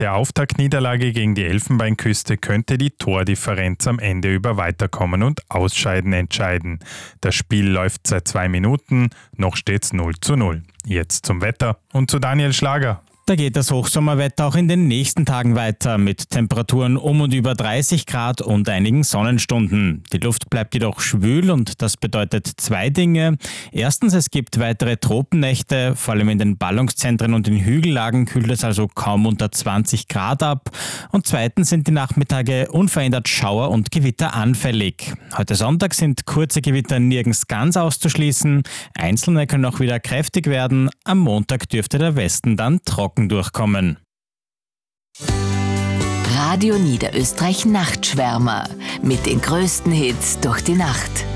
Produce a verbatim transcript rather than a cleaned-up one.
der Auftaktniederlage gegen die Elfenbeinküste könnte die Tordifferenz am Ende über Weiterkommen und Ausscheiden entscheiden. Das Spiel läuft seit zwei Minuten, noch steht's null zu null. Jetzt zum Wetter und zu Daniel Schlager. Da geht das Hochsommerwetter auch in den nächsten Tagen weiter mit Temperaturen um und über dreißig Grad und einigen Sonnenstunden. Die Luft bleibt jedoch schwül und das bedeutet zwei Dinge. Erstens, es gibt weitere Tropennächte, vor allem in den Ballungszentren und in Hügellagen kühlt es also kaum unter zwanzig Grad ab. Und zweitens sind die Nachmittage unverändert Schauer und Gewitter anfällig. Heute Sonntag sind kurze Gewitter nirgends ganz auszuschließen. Einzelne können auch wieder kräftig werden. Am Montag dürfte der Westen dann trocken durchkommen. Radio Niederösterreich Nachtschwärmer mit den größten Hits durch die Nacht.